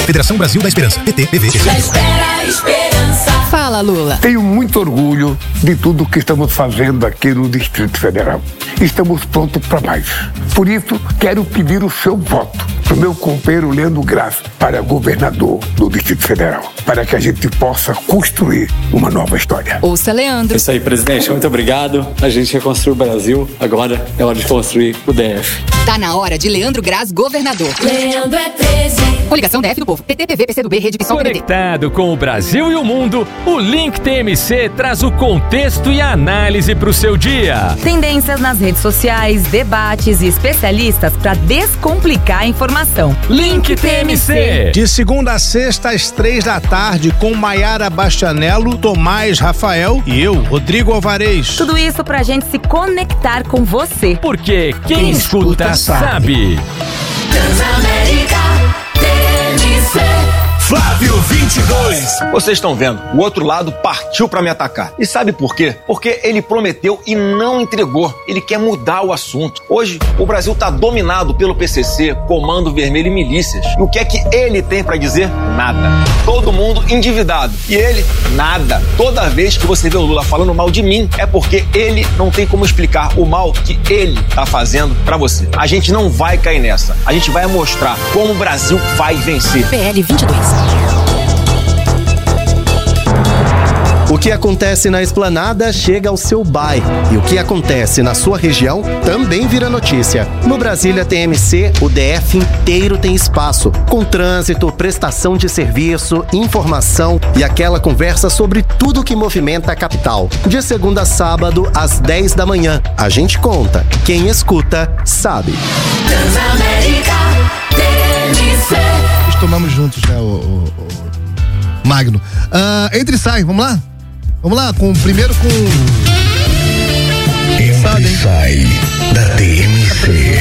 Federação Brasil da Esperança. PT, PV. Já espera a esperança. Fala, Lula. Tenho muito orgulho de tudo que estamos fazendo aqui no Distrito Federal. Estamos prontos para mais. Por isso, quero pedir o seu voto para o meu companheiro Leandro Graz para governador do Distrito Federal, para que a gente possa construir uma nova história. Ouça, Leandro. É isso aí, presidente. Muito obrigado. A gente reconstruiu o Brasil. Agora é hora de construir o DF. Tá na hora de Leandro Graz, governador. Leandro é 13. Coligação DF do Povo. PT, PV, PCdoB, Rede Pissol, PDT. Conectado com o Brasil e o mundo, o Link TMC traz o contexto e a análise para o seu dia. Tendências nas redes sociais, debates e especialistas para descomplicar a informação. Link TMC. De segunda a sexta, às 3h, com Maiara Bastianello, Tomás Rafael e eu, Rodrigo Alvarez. Tudo isso pra gente se conectar com você. Porque quem escuta sabe. Transamérica TMC. Flávio 22. Vocês estão vendo, o outro lado partiu pra me atacar. E sabe por quê? Porque ele prometeu e não entregou. Ele quer mudar o assunto. Hoje, o Brasil tá dominado pelo PCC, Comando Vermelho e milícias. E o que é que ele tem pra dizer? Nada. Todo mundo endividado. E ele, nada. Toda vez que você vê o Lula falando mal de mim, é porque ele não tem como explicar o mal que ele tá fazendo pra você. A gente não vai cair nessa. A gente vai mostrar como o Brasil vai vencer. PL 22. O que acontece na Esplanada chega ao seu bairro. E o que acontece na sua região também vira notícia. No Brasília TMC, o DF inteiro tem espaço, com trânsito, prestação de serviço, informação e aquela conversa sobre tudo que movimenta a capital. De segunda a sábado, às 10 da manhã. A gente conta. Quem escuta, sabe. Transamérica TMC. Tomamos juntos, né, o Magno. Entre e sai, vamos lá? Vamos lá, primeiro com... Entre e sai da TMC.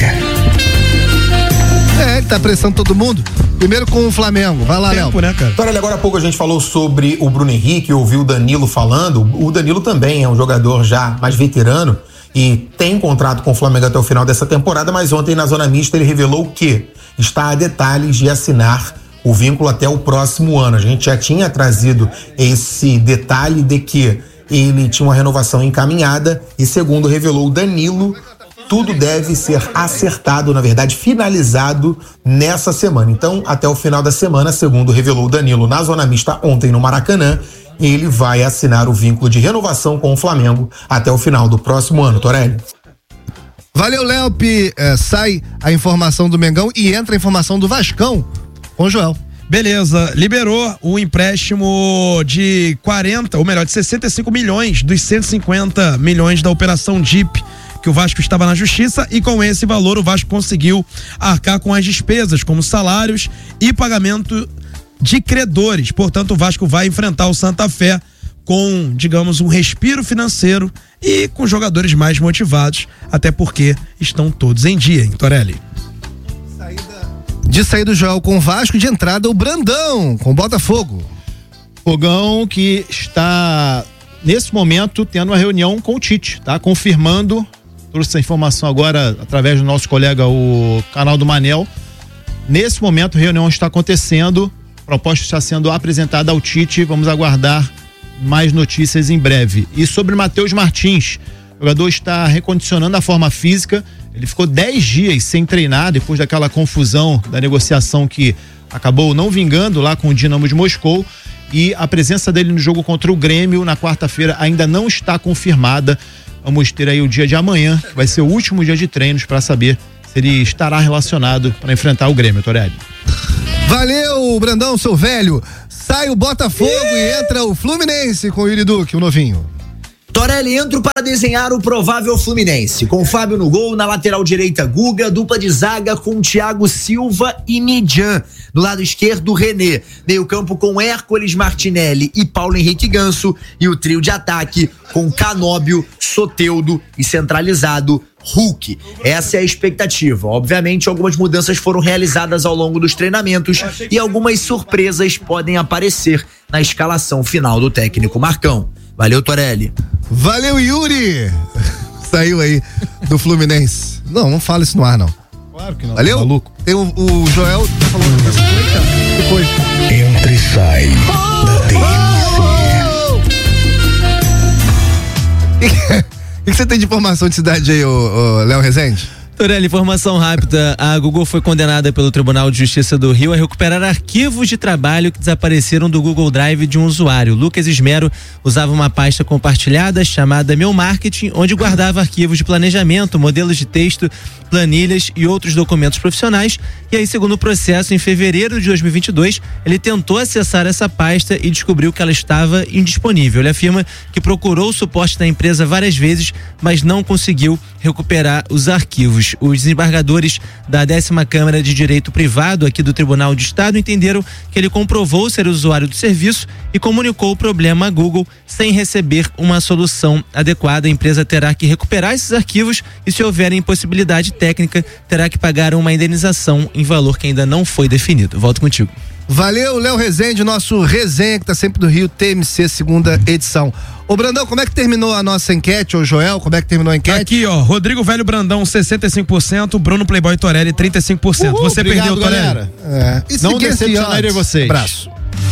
Ele tá pressando todo mundo. Primeiro com o Flamengo. Vai lá, Léo. Né, cara? Olha, agora há pouco a gente falou sobre o Bruno Henrique, ouviu o Danilo falando. O Danilo também é um jogador já mais veterano e tem contrato com o Flamengo até o final dessa temporada, mas ontem na Zona Mista ele revelou que está a detalhes de assinar o vínculo até o próximo ano. A gente já tinha trazido esse detalhe de que ele tinha uma renovação encaminhada e, segundo revelou o Danilo, tudo deve ser acertado, na verdade, finalizado nessa semana. Então, até o final da semana, segundo revelou o Danilo na Zona Mista ontem no Maracanã, ele vai assinar o vínculo de renovação com o Flamengo até o final do próximo ano, Torelli. Valeu, Léo. Sai a informação do Mengão e entra a informação do Vascão com o Joel. Beleza, liberou o empréstimo de 65 milhões dos 150 milhões da Operação DIP, que o Vasco estava na justiça, e com esse valor o Vasco conseguiu arcar com as despesas, como salários e pagamento de credores. Portanto, o Vasco vai enfrentar o Santa Fé com, digamos, um respiro financeiro e com jogadores mais motivados, até porque estão todos em dia, hein, Torelli? De saída do Joel com o Vasco, de entrada o Brandão com o Botafogo. Fogão que está, nesse momento, tendo uma reunião com o Tite, tá? Confirmando, trouxe essa informação agora através do nosso colega, o canal do Manel. Nesse momento, a reunião está acontecendo, a proposta está sendo apresentada ao Tite, vamos aguardar mais notícias em breve. E sobre Matheus Martins, o jogador está recondicionando a forma física, ele ficou 10 dias sem treinar depois daquela confusão da negociação que acabou não vingando lá com o Dinamo de Moscou, e a presença dele no jogo contra o Grêmio na quarta-feira ainda não está confirmada. Vamos ter aí o dia de amanhã, que vai ser o último dia de treinos, para saber se ele estará relacionado para enfrentar o Grêmio, Torelli. Valeu, Brandão, seu velho. Sai o Botafogo e entra o Fluminense com o Yuri Duque, o novinho. Torelli entra para desenhar o provável Fluminense, com Fábio no gol, na lateral direita Guga, dupla de zaga com Thiago Silva e Midjan, do lado esquerdo René, meio campo com Hércules Martinelli e Paulo Henrique Ganso, e o trio de ataque com Canóbio, Soteldo e centralizado Hulk. Essa é a expectativa. Obviamente, algumas mudanças foram realizadas ao longo dos treinamentos e algumas surpresas podem aparecer na escalação final do técnico Marcão. Valeu, Torelli. Valeu, Yuri. Saiu aí do Fluminense. Não fala isso no ar, não. Claro que não. Valeu? Tá maluco. Tem o Joel. Falou. Que foi? sai da TMC. O que você tem de informação de cidade aí, ô Léo Rezende? Torelli, informação rápida. A Google foi condenada pelo Tribunal de Justiça do Rio a recuperar arquivos de trabalho que desapareceram do Google Drive de um usuário. Lucas Esmero usava uma pasta compartilhada chamada Meu Marketing, onde guardava arquivos de planejamento, modelos de texto, planilhas e outros documentos profissionais. E aí, segundo o processo, em fevereiro de 2022, ele tentou acessar essa pasta e descobriu que ela estava indisponível. Ele afirma que procurou o suporte da empresa várias vezes, mas não conseguiu recuperar os arquivos. Os desembargadores da 10ª Câmara de Direito Privado aqui do Tribunal de Estado entenderam que ele comprovou ser usuário do serviço e comunicou o problema à Google sem receber uma solução adequada. A empresa terá que recuperar esses arquivos e, se houver impossibilidade técnica, terá que pagar uma indenização em valor que ainda não foi definido. Volto contigo. Valeu, Léo Rezende, nosso resenha que tá sempre no Rio, TMC, 2ª edição. Ô Brandão, como é que terminou a nossa enquete, ô Joel, como é que terminou a enquete? Aqui, ó, Rodrigo Velho Brandão, 65%, Bruno Playboy Torelli, 35%. Você obrigado, perdeu, Torelli. galera. Não decepcionaria vocês. Abraço.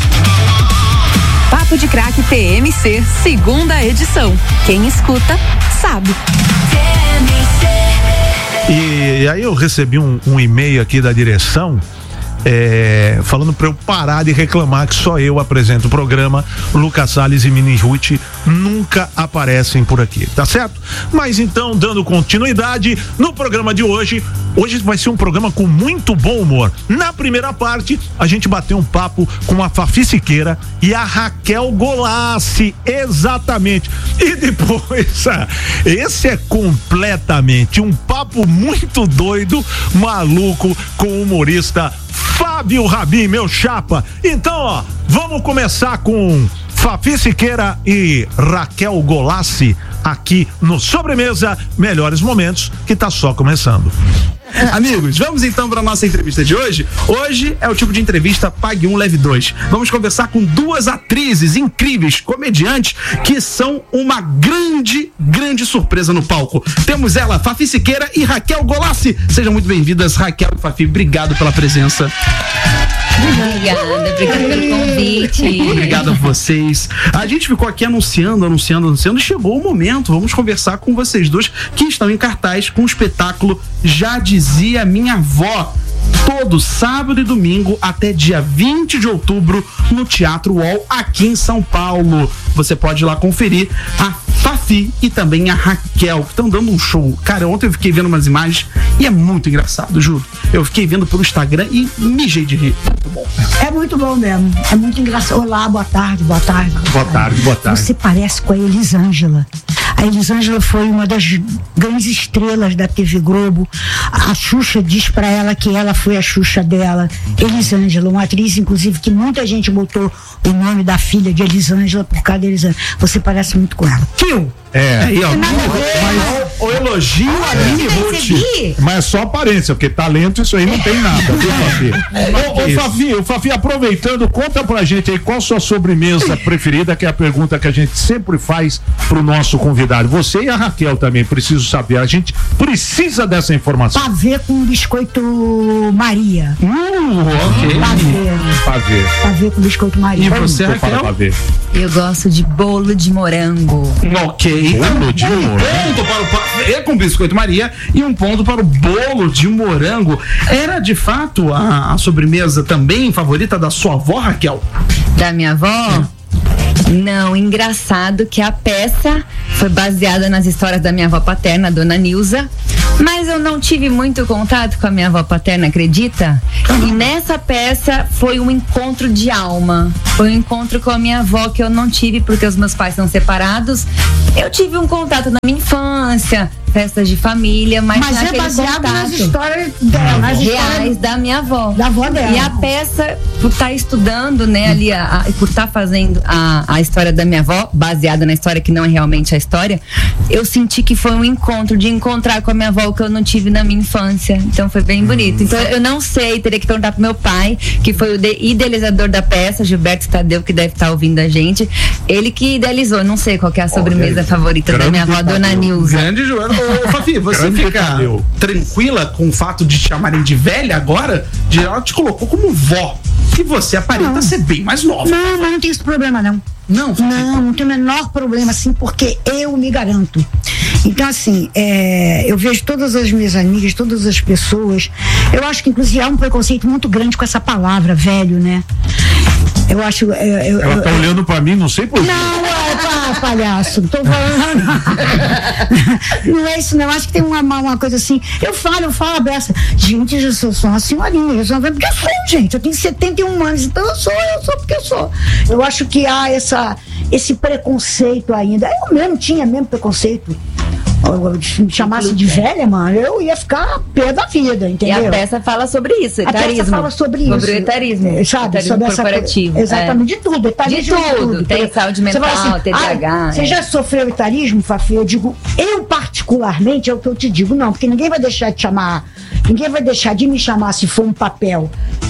Papo de Craque TMC, 2ª edição. Quem escuta, sabe. E aí eu recebi um e-mail aqui da direção falando pra eu parar de reclamar que só eu apresento o programa. Lucas Salles e Mini Ruth nunca aparecem por aqui, tá certo? Mas então, dando continuidade no programa de hoje vai ser um programa com muito bom humor. Na primeira parte, a gente bateu um papo com a Fafi Siqueira e a Raquel Golassi, exatamente. E depois, esse é completamente um papo muito doido, maluco, com o humorista Fábio Rabin, meu chapa. Então, ó, vamos começar com Fafi Siqueira e Raquel Golassi aqui no Sobremesa Melhores Momentos, que tá só começando. Amigos, vamos então para nossa entrevista de hoje. Hoje é o tipo de entrevista Pague 1, Leve 2. Vamos conversar com duas atrizes incríveis, comediantes, que são uma grande surpresa no palco. Temos ela, Fafi Siqueira e Raquel Golassi. Sejam muito bem-vindas, Raquel e Fafi. Obrigado pela presença. Obrigada pelo convite. Obrigado a vocês. A gente ficou aqui anunciando e chegou o momento. Vamos conversar com vocês dois que estão em cartaz com o espetáculo Já Dizia Minha Avó. Todo sábado e domingo até dia 20 de outubro no Teatro UOL aqui em São Paulo. Você pode ir lá conferir a Fafi e também a Raquel, que estão dando um show. Cara, ontem eu fiquei vendo umas imagens e é muito engraçado, juro. Eu fiquei vendo pelo Instagram e mijei de rir. Muito bom. É muito bom mesmo. É muito engraçado. Olá, boa tarde. Boa tarde. Você parece com a Elisângela. A Elisângela foi uma das grandes estrelas da TV Globo. A Xuxa diz pra ela que ela foi a Xuxa dela. Elisângela, uma atriz, inclusive, que muita gente botou o nome da filha de Elisângela por causa da Elisângela. Você parece muito com ela. Tio! Aí, ó. Mas o elogio a Mini Ruth. Mas é só aparência, porque talento isso aí não tem nada, viu, Fafi? Ô, Fafi, aproveitando, conta pra gente aí qual sua sobremesa preferida, que é a pergunta que a gente sempre faz pro nosso convidado. Você e a Raquel também, preciso saber. A gente precisa dessa informação. Pavê com biscoito Maria. Ok. Pavê com biscoito Maria. E você, Raquel? Eu gosto de bolo de morango. Ok. Bolo de morango. Ponto para o pavê com biscoito Maria e um ponto para o bolo de morango. Era de fato a sobremesa também favorita da sua avó, Raquel? Da minha avó? Não, engraçado que a peça foi baseada nas histórias da minha avó paterna, a dona Nilza. Mas eu não tive muito contato com a minha avó paterna, acredita? E nessa peça foi um encontro de alma. Foi um encontro com a minha avó que eu não tive porque os meus pais são separados. Eu tive um contato na minha infância, festas de família, mas é baseado nas histórias dela, nas reais da minha avó. Da avó dela. E a peça, por estar estudando, né, ali, por estar fazendo a história da minha avó, baseada na história que não é realmente a história, eu senti que foi um encontro, de encontrar com a minha avó que eu não tive na minha infância. Então foi bem bonito. Então eu não sei, teria que perguntar pro meu pai, que foi o idealizador da peça, Gilberto Tadeu, que deve estar ouvindo a gente. Ele que idealizou, não sei qual que é a sobremesa favorita da minha avó, dona Nilza. Grande Joel. Ô, Fafi, você fica tranquila com o fato de te chamarem de velha agora? Ela te colocou como vó. que você aparenta ser bem mais nova. Não, mas não tem esse problema, não. Não tem o menor problema, assim, porque eu me garanto. Então, assim, eu vejo todas as minhas amigas, todas as pessoas. Eu acho que, inclusive, há um preconceito muito grande com essa palavra, velho, né? Eu acho. Ela tá olhando pra mim, não sei por quê. Não, palhaço, não tô falando. Não é isso, não. Acho que tem uma coisa assim. Eu falo a beça. Gente, eu sou uma senhorinha. Eu sou porque eu sou, gente. Eu tenho 71 anos, então eu sou porque eu sou. Eu acho que há esse preconceito ainda. Eu mesmo tinha preconceito. Me chamasse de velha, mano, eu ia ficar pé da vida, entendeu? E a peça fala sobre isso, etarismo. A peça fala sobre isso. Sobre o etarismo. Sabe? Etarismo sobre corporativo. Exatamente, de tudo. Etarismo de tudo. Tem saúde mental, assim, TDAH. Você já sofreu etarismo, Fafi? Eu digo, eu particularmente, é o que eu te digo, não, porque ninguém vai deixar de me chamar se for um papel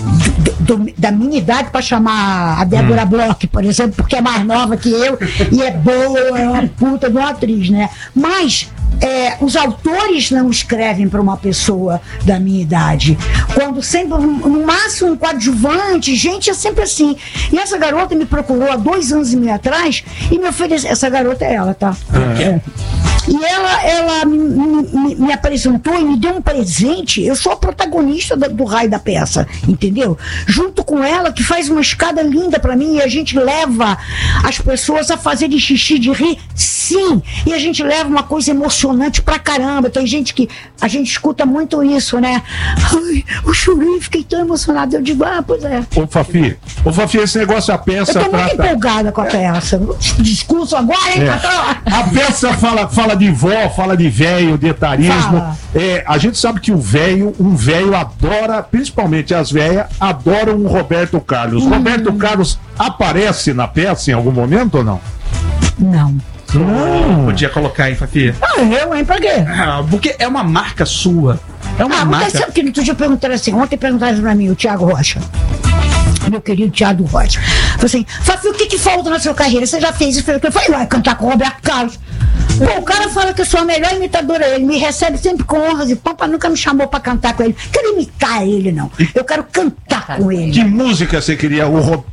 da minha idade pra chamar a Débora Bloch, por exemplo, porque é mais nova que eu e é boa, é uma puta de uma atriz, né? Mas os autores não escrevem para uma pessoa da minha idade. Quando sempre, no máximo, um coadjuvante, gente, é sempre assim. E essa garota me procurou há 2 anos e meio atrás e me ofereceu. Essa garota é ela, tá? E ela me apresentou e me deu um presente. Eu sou a protagonista do raio da peça, entendeu? Junto com ela, que faz uma escada linda pra mim, e a gente leva as pessoas a fazerem xixi de rir, sim. E a gente leva uma coisa emocionante pra caramba. Tem gente que a gente escuta muito isso, né? Ai, eu chorei, fiquei tão emocionada. Eu digo, pois é. Ô, Fafi, esse negócio da peça. Eu tô muito empolgada com a peça. Discurso agora, hein, patrão? A peça fala de vó, fala de velho, de etarismo. A gente sabe que um velho adora, principalmente as velhas, adoram o Roberto Carlos. Roberto Carlos aparece na peça em algum momento ou não? Não. Não. Podia colocar aí, Fafi. Eu, hein? Pra quê? Porque é uma marca sua. É uma marca. Mas sabe que outro dia perguntaram assim, ontem perguntaram pra mim, o Thiago Rocha. Meu querido Thiago Rocha. Falei assim, Fafi, o que falta na sua carreira? Você já fez isso? Eu falei, vai cantar com o Roberto Carlos. Pô, o cara fala que eu sou a melhor imitadora. Ele me recebe sempre com honras e pompa, nunca me chamou pra cantar com ele. Eu quero imitar ele, não. Eu quero cantar com ele. Que música você queria? O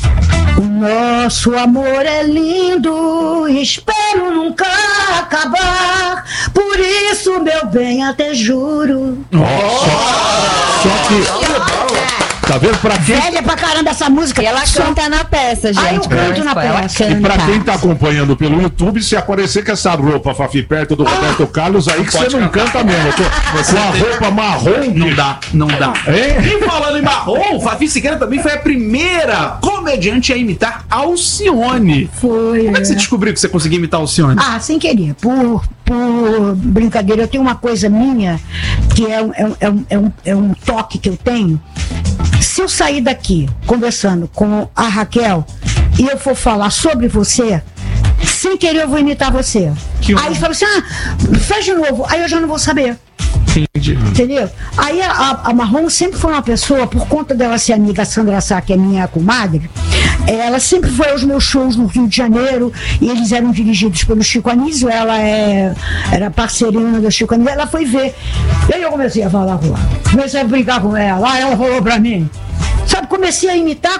nosso amor é lindo, espero nunca acabar. Por isso, meu bem, até juro. Só que... Tá vendo? Pra quem... Velha pra caramba essa música. E ela canta na peça, gente. Eu canto na peça. E pra quem tá acompanhando pelo YouTube, se aparecer com essa roupa, Fafi, perto do Roberto Carlos, aí que você não canta mesmo. Com a roupa marrom. Não dá. E falando em marrom, Fafi Siqueira também foi a primeira comediante a imitar Alcione. Foi. Como é que você descobriu que você conseguia imitar Alcione? Sem querer. Por brincadeira. Eu tenho uma coisa minha, que é um toque que eu tenho. Se eu sair daqui conversando com a Raquel e eu for falar sobre você, sem querer eu vou imitar você. Aí fala assim, faz de novo. Aí eu já não vou saber. Entendi. Entendeu? Aí a Marrom sempre foi uma pessoa, por conta dela ser amiga da Sandra Sá, que é minha comadre, ela sempre foi aos meus shows no Rio de Janeiro e eles eram dirigidos pelo Chico Anísio, ela era parceirina do Chico Anísio, ela foi ver. E aí eu comecei a falar com ela, comecei a brincar com ela, aí ela falou pra mim. Sabe, comecei a imitar.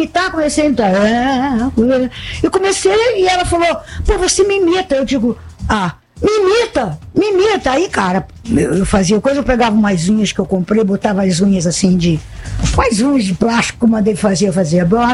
Eu comecei e ela falou, pô, você me imita. Eu digo, me imita. Aí, cara, eu fazia coisa, eu pegava umas unhas que eu comprei, botava as unhas assim umas unhas de plástico, mandei fazer. Depois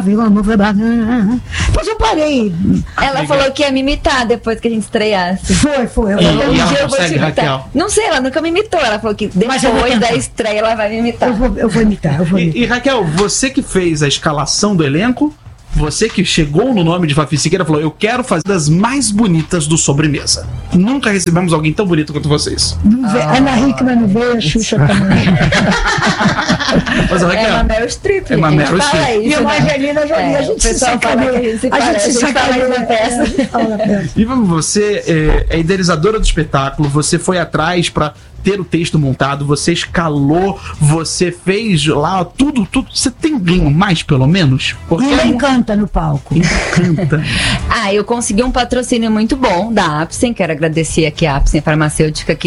eu parei. Ela falou que ia me imitar depois que a gente estreasse. Foi. Um dia eu vou te imitar. Raquel? Não sei, ela nunca me imitou. Ela falou que depois da estreia ela vai me imitar. Eu vou imitar. E Raquel, você que fez a escalação do elenco, você que chegou no nome de Fafi Siqueira falou, eu quero fazer das mais bonitas do Sobremesa. Nunca recebemos alguém tão bonito quanto vocês. Ana Hickman não veio, a Xuxa também. Mas a Raquel, é uma Meryl Streep. É uma Meryl Streep. E a Angelina Jolie, a gente se sacaneia. A gente se sacaneia na peça. E você é idealizadora do espetáculo, você foi atrás pra ter o texto montado, você escalou, você fez lá tudo. Você tem ganho mais, pelo menos? Porque ela encanta no palco. Encanta. Eu consegui um patrocínio muito bom da Apsen, quero agradecer aqui a Apsen Farmacêutica, que tá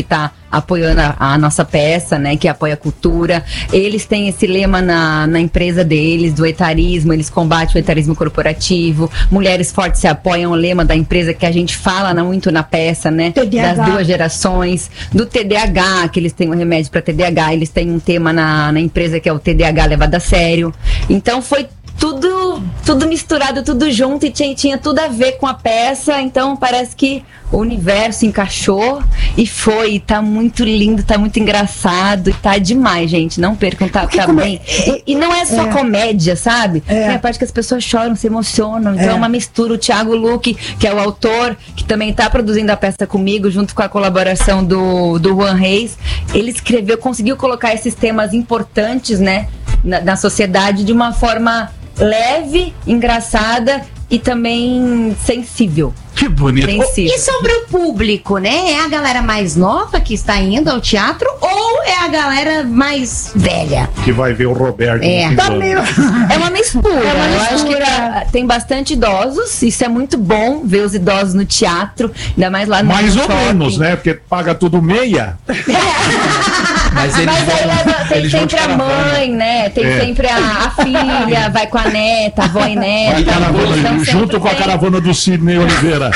apoiando a nossa peça, né, que apoia a cultura. Eles têm esse lema na empresa deles, do etarismo, eles combatem o etarismo corporativo. Mulheres Fortes se apoiam, o lema da empresa que a gente fala muito na peça, né, TDAH. das duas gerações, do TDAH, que eles têm um remédio para TDAH, eles têm um tema na empresa que é o TDAH levado a sério. Então foi tudo misturado, tudo junto e tinha tudo a ver com a peça, então parece que o universo encaixou e tá muito lindo, tá muito engraçado e tá demais, gente, não percam, tá bem. E não é só comédia, sabe? Tem a parte que as pessoas choram, se emocionam, então é uma mistura. O Thiago Luque, que é o autor, que também tá produzindo a peça comigo, junto com a colaboração do Juan Reis, ele conseguiu colocar esses temas importantes, né, na sociedade de uma forma leve, engraçada e também sensível. Que bonito. E sobre o público, né? É a galera mais nova que está indo ao teatro ou é a galera mais velha? Que vai ver o Roberto. É uma mistura. Eu acho que tem bastante idosos, isso é muito bom, ver os idosos no teatro, ainda mais lá no Mais ou shopping. menos, né? Porque paga tudo meia. Mas tem sempre a mãe, né? Tem sempre a filha, vai com a neta, a avó e neta. Caravana, junto com a caravana do Sidney Oliveira.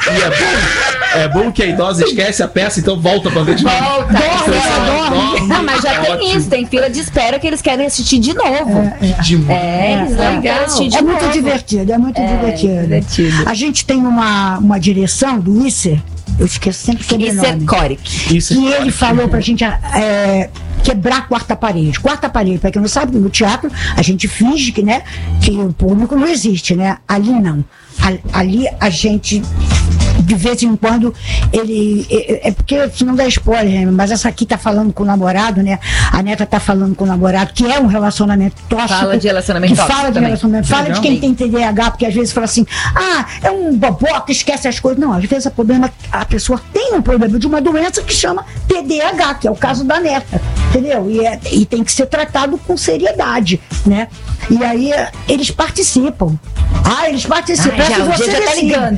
E é bom que a idosa esquece a peça, então volta pra ver de novo. Dorme. Não, mas já tem isso, tem fila de espera que eles querem assistir de novo. Eles querem assistir de É novo. muito divertido, é muito divertido. A gente tem uma direção do Isser, eu esqueço sempre sobre o nome. Isser Coric. E ele falou pra gente quebrar a quarta parede. Quarta parede, pra quem não sabe, no teatro a gente finge que, né, que o público não existe, né? Ali não. Ali a gente, de vez em quando, é porque se não dá spoiler, mas essa aqui tá falando com o namorado, né? A neta tá falando com o namorado, que é um relacionamento tóxico. Fala de relacionamento tóxico Fala de também. relacionamento. Fala de quem tem TDAH, porque às vezes fala assim, é um boboca, esquece as coisas. Não, às vezes a pessoa tem um problema de uma doença que chama TDAH, que é o caso da neta, entendeu? E tem que ser tratado com seriedade, né? E aí eles participam. Eles participam. Já tá ligando.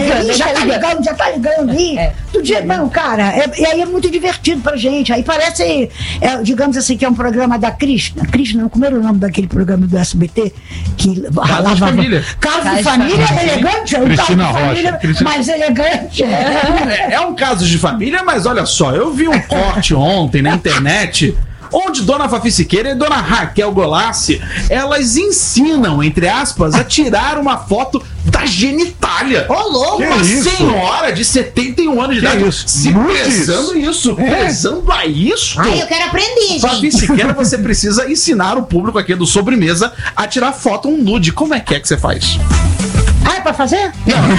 Já tá ligando aí. Não, cara, e aí é muito divertido pra gente. Aí parece, digamos assim, que é um programa da Krishna. Krishna, como era o nome daquele programa do SBT? Que Casa de Família. Casa de Família, elegante. Cristina Rocha. Família, mais elegante. É um caso de família, mas olha só, eu vi um corte ontem na internet onde Dona Fafi Siqueira e Dona Raquel Golassi, elas ensinam, entre aspas, a tirar uma foto da genitália. louco! Uma senhora de 71 anos de idade se prezando isso, prezando a isso. Eu quero aprender, gente. Fafi Siqueira, você precisa ensinar o público aqui do Sobremesa a tirar foto um nude. Como é que você faz? É pra fazer?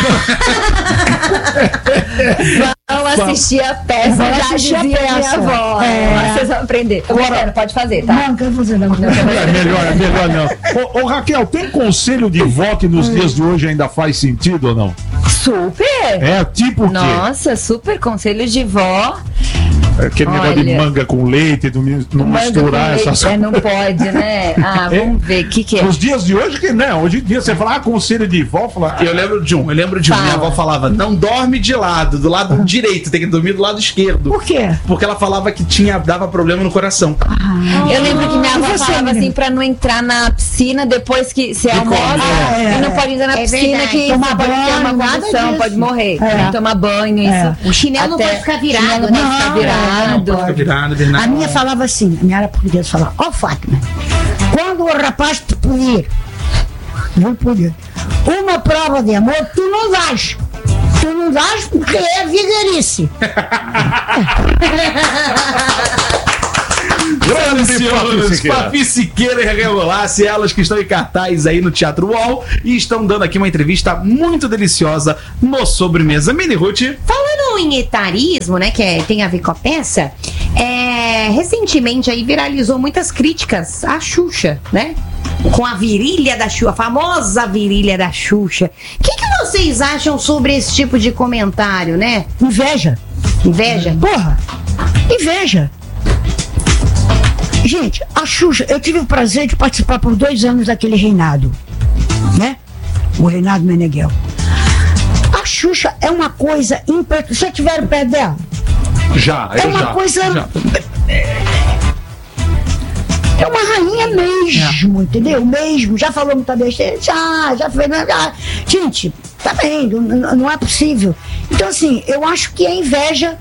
Vão assistir a peça, já dizia minha avó. Vocês vão aprender. Agora, pode fazer, tá? Não quero fazer, não. Melhor não. Ô, Raquel, tem conselho de vó que nos dias de hoje ainda faz sentido ou não? Super! Tipo o quê? Nossa, super conselhos de vó. Aquele negócio de manga com leite, não misturar essas coisas. Não pode, né? Vamos ver, o que é? Nos dias de hoje, que não. Hoje em dia, você fala, conselho de vó, fala... Eu lembro de um. Minha avó falava, não dorme de lado, do lado direito, tem que dormir do lado esquerdo. Por quê? Porque ela falava que dava problema no coração. Eu lembro que minha avó falava assim, pra não entrar na piscina depois que você almoça, e não pode entrar na piscina que Toma você pode ter uma banho, condição, pode morrer. Tem que tomar banho, isso. O chinelo não pode ficar virado, né? Fica virado. A minha falava assim, a minha era portuguesa, falava, Fátima, quando o rapaz te pedir, uma prova de amor, tu não dás. Tu não dás porque é vigarice. Grandiosos, Fafi Siqueira e Raquel Golassi, elas que estão em cartaz aí no Teatro UOL e estão dando aqui uma entrevista muito deliciosa no Sobremesa. Mini Ruth. Falando em etarismo, né, que tem a ver com a peça, recentemente aí viralizou muitas críticas à Xuxa, né? Com a virilha da Xuxa, a famosa virilha da Xuxa. O que vocês acham sobre esse tipo de comentário, né? Inveja. Porra, inveja. Gente, a Xuxa, eu tive o prazer de participar por 2 anos daquele reinado, né? O reinado Meneghel. A Xuxa é uma coisa impressionante. Vocês tiveram perto dela? É uma coisa. É uma rainha mesmo, entendeu? Mesmo. Já falou muita besteira? Já foi. Gente, tá bem, não é possível. Então, assim, eu acho que é inveja.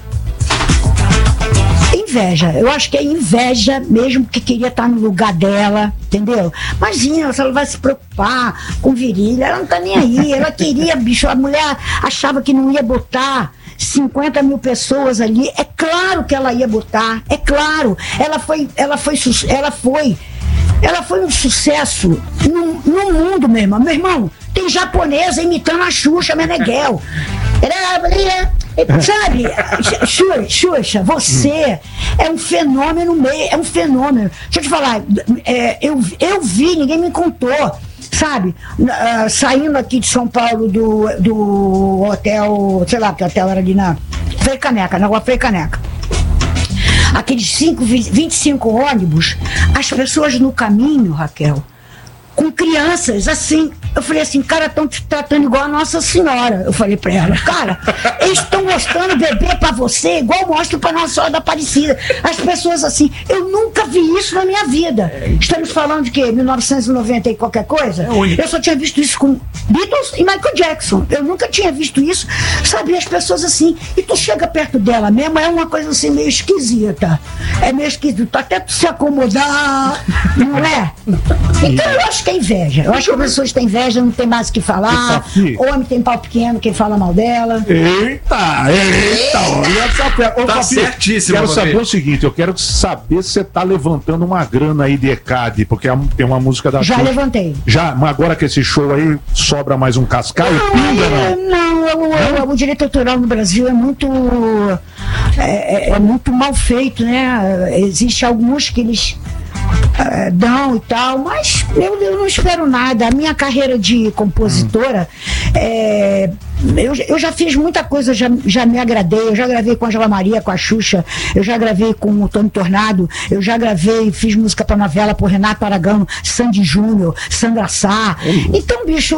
Eu acho que é inveja mesmo, porque queria estar no lugar dela, entendeu? Imagina, se ela vai se preocupar com virilha, ela não tá nem aí, ela queria, bicho, a mulher achava que não ia botar 50 mil pessoas ali, é claro que ela ia botar, é claro, ela foi um sucesso no mundo, meu irmão, tem japonesa imitando a Xuxa Meneghel. Sabe, Xuxa, você é um fenômeno Deixa eu te falar, eu vi, ninguém me contou, sabe, saindo aqui de São Paulo do hotel, sei lá, porque o hotel era ali na Frei Caneca, na rua Frei Caneca. Aqueles 25 ônibus, as pessoas no caminho, Raquel, com crianças, assim. Eu falei assim, cara, estão te tratando igual a Nossa Senhora. Eu falei pra ela, cara, eles estão mostrando bebê pra você igual mostram pra Nossa Senhora da Aparecida. As pessoas assim, eu nunca vi isso na minha vida. Estamos falando de quê? 1990 e qualquer coisa? Eu só tinha visto isso com Beatles e Michael Jackson. Eu nunca tinha visto isso, sabe? As pessoas assim, e tu chega perto dela mesmo, é uma coisa assim meio esquisita. É meio esquisito, até tu se acomodar, não é? Então eu acho que é inveja. Eu acho que as pessoas têm inveja, não tem mais o que falar. Homem tem pau pequeno, quem fala mal dela. Eita! Tá certíssimo. Quero saber o seguinte, eu quero saber se você tá levantando uma grana aí de ECAD, porque tem uma música da Já Xuxa. Levantei. Já, mas agora que esse show aí sobra mais um cascaio, o direito autoral no Brasil é muito mal feito, né? Existe alguns que eles dão e tal, mas eu não espero nada. A minha carreira de compositora, eu já fiz muita coisa, já me agradei. Eu já gravei com a Angela Maria, com a Xuxa, eu já gravei com o Tony Tornado, eu já fiz música pra novela por Renato Aragão, Sandy Júnior, Sandra Sá. Então, bicho,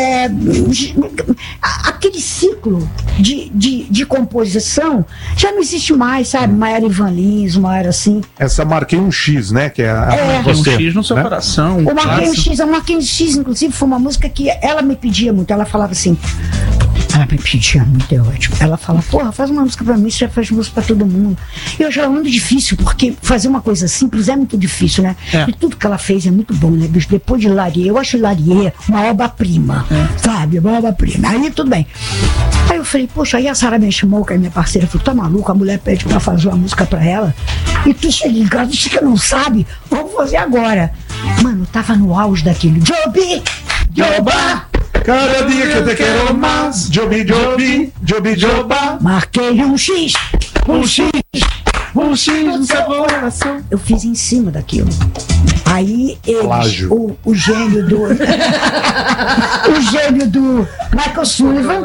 aquele ciclo de composição já não existe mais, sabe? Uma era Ivan Lins, uma era assim. Essa Marquei um X, né? Que é você, um X no seu coração. O Marquei um X, inclusive, foi uma música que ela me pedia muito. Ela falava assim. Ela me pedia muito, é ótimo. Ela fala, porra, faz uma música pra mim, você já faz música pra todo mundo. E eu já é muito difícil, porque fazer uma coisa simples é muito difícil, né? E tudo que ela fez é muito bom, né, bicho? Depois de Larie, eu acho Larie uma obra-prima, sabe? Uma obra-prima. Aí tudo bem. Aí eu falei, poxa, aí a Sara me chamou, que é minha parceira, falou, tá maluco? A mulher pede pra fazer uma música pra ela. E tu chega em casa, você não sabe, vamos fazer agora. Mano, tava no auge daquele Jobi, Joba. Cada dia que eu te quero mais, Jobi, Joba. Marquei um X no seu coração. Eu fiz em cima daquilo. Aí eles, o gênio do Michael Sullivan,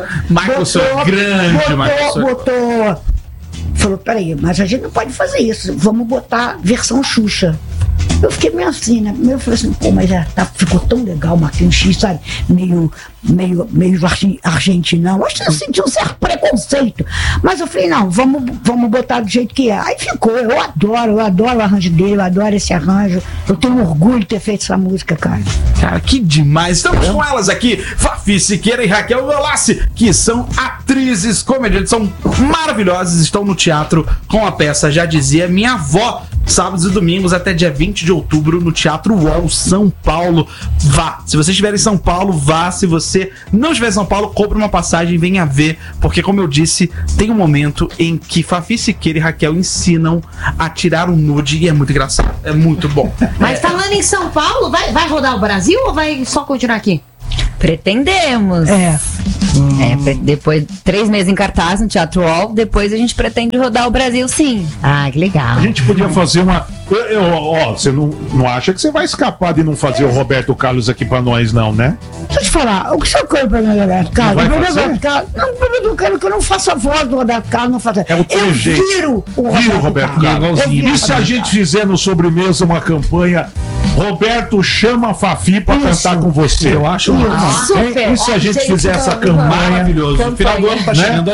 falou, peraí, mas a gente não pode fazer isso, vamos botar versão Xuxa. Eu fiquei meio assim, né? Eu falei assim, pô, mas ficou tão legal, Marquinhos X, sabe? Meio argentinão. Acho que eu senti um certo preconceito. Mas eu falei, não, vamos botar do jeito que é. Aí ficou, eu adoro o arranjo dele, eu adoro esse arranjo. Eu tenho orgulho de ter feito essa música, cara. Cara, que demais. Estamos com elas aqui, Fafi Siqueira e Raquel Velassi, que são atrizes, comediantes, são maravilhosas, estão no teatro com a peça Já Dizia Minha Avó, sábados e domingos até dia 20 de outubro no Teatro UOL, São Paulo. Vá. Se você estiver em São Paulo, vá. Se você não estiver em São Paulo, compre uma passagem e venha ver, porque como eu disse, tem um momento em que Fafi Siqueira e Raquel ensinam a tirar um nude e é muito engraçado. É muito bom. Mas falando em São Paulo, vai rodar o Brasil ou vai só continuar aqui? Pretendemos. Depois 3 meses em cartaz no Teatro UOL, depois a gente pretende rodar o Brasil, sim. Ah, que legal. A gente podia fazer uma. Você não acha que você vai escapar de não fazer o Roberto Carlos aqui pra nós, não, né? Deixa eu te falar, o que você quer pra mim, Roberto Carlos? Eu quero que eu não faça a voz do Roberto Carlos, não faça. É o teu jeito. Viro o Roberto Carlos. E se a gente fizer no Sobremesa uma campanha, Roberto chama a Fafi pra cantar com você? Eu acho super. E se a gente fizer essa campanha? Maravilhoso. O final do ano tá chegando aí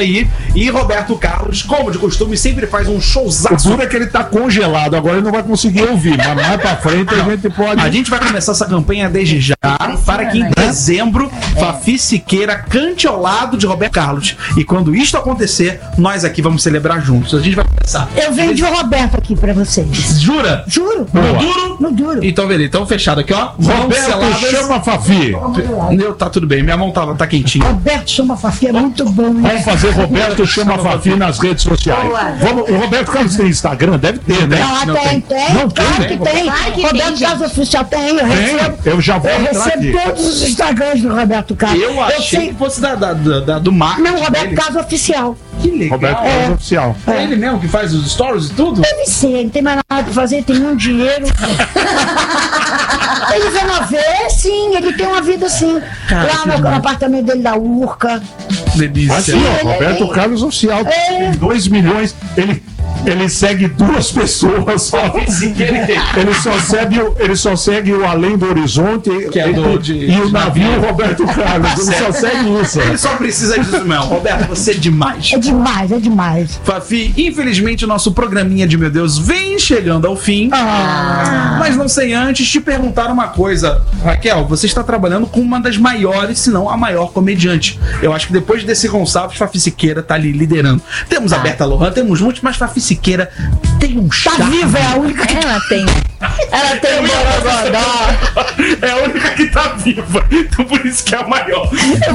E Roberto Carlos, como de costume, sempre faz um showzaço. O duro é que ele tá congelado, agora ele não vai conseguir ouvir, mas mais pra frente a gente pode... A gente vai começar essa campanha desde já, para que em dezembro Fafi Siqueira cante ao lado de Roberto Carlos. E quando isto acontecer, nós aqui vamos celebrar juntos. A gente vai começar. Eu vendi o Roberto aqui pra vocês. Jura? Juro. No duro? No duro. Então, beleza. Então, fechado aqui, ó. Roberto, chama a Fafi. Tá tudo bem, minha mão tá quentinha. Roberto chama a Fafi, é muito bom. Hein? Vamos fazer Roberto chama a Fafi nas redes sociais. O Roberto Carlos tem Instagram? Deve ter, né? Não, tem. Não tem, Claro que tem. Roberto Carlos Oficial tem. Eu recebo. Eu já vou entrar recebo aqui. todos os Instagrams do Roberto Carlos. Eu achei que fosse do marketing. Não, Roberto dele. Carlos Oficial. Que legal. Roberto Carlos Oficial. É ele mesmo que faz os stories e tudo? Deve ser, não tem mais nada pra fazer, tem muito dinheiro. Ele vê uma vez, sim, ele tem uma vida assim. Cara, lá no apartamento dele da Urca. Delícia. Assim, ó, Roberto Carlos Oficial. Tem 2 milhões. Ele segue 2 pessoas só. Ele só segue o Além do Horizonte que é e o navio Roberto Carlos. Ele só segue isso. Ele só precisa disso mesmo. Roberto, você é demais. É demais. Fafi, infelizmente o nosso programinha de Meu Deus vem chegando ao fim. Mas não sem antes te perguntar uma coisa. Raquel, você está trabalhando com uma das maiores, se não a maior comediante. Eu acho que depois desse Gonçalves, Fafi Siqueira tá ali liderando. Temos a Berta Lohan, temos muitos, mas Fafi Siqueira tem um charme. Tá viva, é a única que Ela tem o Borogodó. É a única que tá viva. Então por isso que é a maior.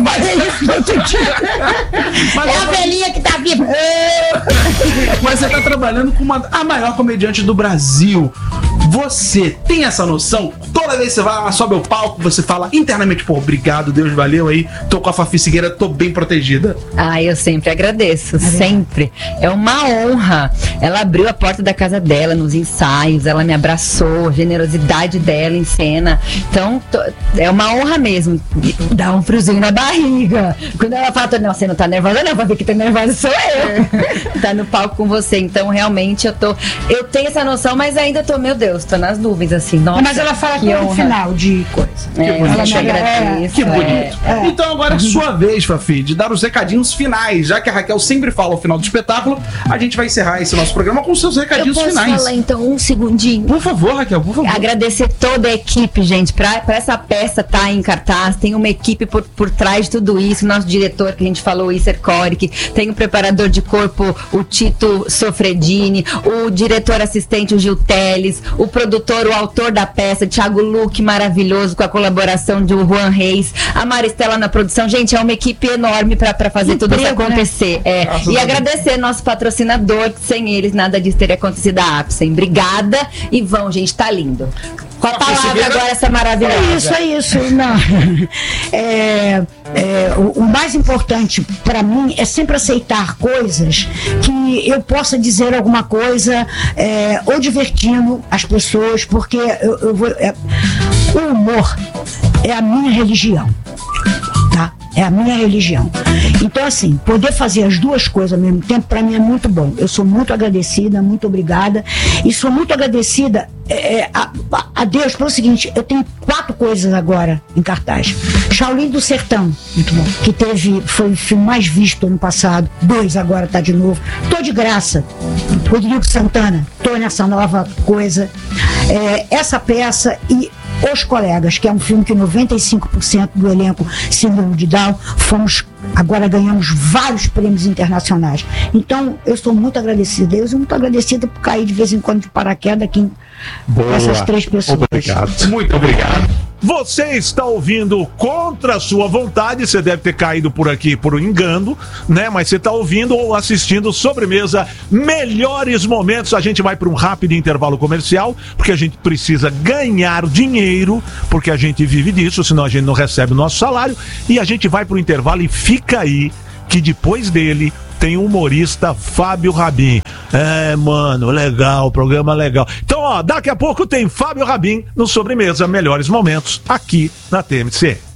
É a velhinha que tá viva. Mas você tá trabalhando com a maior comediante do Brasil. Você tem essa noção? Toda vez que você vai lá, sobe ao palco, você fala internamente, pô, obrigado, Deus, valeu aí. Tô com a Fafi Siqueira, tô bem protegida. Eu sempre agradeço, sempre. É uma honra. Ela abriu a porta da casa dela nos ensaios, ela me abraçou, a generosidade dela em cena. Então, é uma honra mesmo. Dá um friozinho na barriga. Quando ela fala, não, você não tá nervosa, não, pra ver que tá nervosa sou eu. Tá no palco com você. Então, realmente, eu tenho essa noção, mas ainda tô, meu Deus, tô nas nuvens, assim. Nossa, mas ela fala que no final de coisa. Ela me agradece. Que bonito. Então agora é sua vez, Fafi, de dar os recadinhos finais. Já que a Raquel sempre fala ao final do espetáculo, a gente vai encerrar esse nosso programa com seus recadinhos eu posso finais. falar então um segundinho? Por favor, Raquel, por favor. Agradecer toda a equipe, gente, pra essa peça tá em cartaz, tem uma equipe por trás de tudo isso, nosso diretor que a gente falou, Isser Coric, tem o preparador de corpo, o Tito Sofredini, o diretor assistente, o Gil Teles, o produtor, o autor da peça, Thiago Luque, maravilhoso, com a colaboração de Juan Reis, a Maristela na produção. Gente, é uma equipe enorme pra fazer tudo isso acontecer. Né? E agradecer nosso patrocinador, que sem eles nada disso teria acontecido, a Apsen. Obrigada e vão, gente, tá lindo. Com a palavra agora, essa maravilhosa. É isso. Não. O mais importante para mim é sempre aceitar coisas que eu possa dizer alguma coisa ou divertindo as pessoas, porque o humor é a minha religião, tá? É a minha religião. Então, assim, poder fazer as duas coisas ao mesmo tempo, para mim é muito bom. Eu sou muito agradecida, muito obrigada. E sou muito agradecida a Deus pelo seguinte: eu tenho 4 coisas agora em cartaz. Shaolin do Sertão, muito bom, que foi o filme mais visto ano passado. 2 agora tá de novo. Tô de graça. Rodrigo Santana, tô nessa nova coisa. Essa peça e Os Colegas, que é um filme que 95% do elenco síndrome de Down, agora ganhamos vários prêmios internacionais. Então, eu sou muito agradecida. Eu sou muito agradecida por cair de vez em quando de paraquedas aqui com essas 3 pessoas. Obrigado. Muito obrigado. Você está ouvindo contra a sua vontade, você deve ter caído por aqui por um engano, né? Mas você está ouvindo ou assistindo Sobremesa Melhores Momentos. A gente vai para um rápido intervalo comercial, porque a gente precisa ganhar dinheiro, porque a gente vive disso, senão a gente não recebe o nosso salário. E a gente vai para o intervalo e fica aí, que depois dele tem o humorista Fábio Rabin. Mano, legal, programa legal. Então, daqui a pouco tem Fábio Rabin no Sobremesa Melhores Momentos, aqui na TMC.